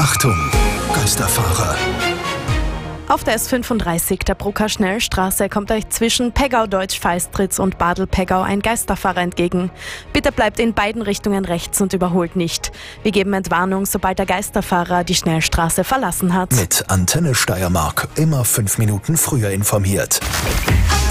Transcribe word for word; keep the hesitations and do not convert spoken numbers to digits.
Achtung, Geisterfahrer. Auf der S fünfunddreißig, der Brucker Schnellstraße, kommt euch zwischen Peggau-Deutsch-Feistritz und Badl-Peggau ein Geisterfahrer entgegen. Bitte bleibt in beiden Richtungen rechts und überholt nicht. Wir geben Entwarnung, sobald der Geisterfahrer die Schnellstraße verlassen hat. Mit Antenne Steiermark immer fünf Minuten früher informiert.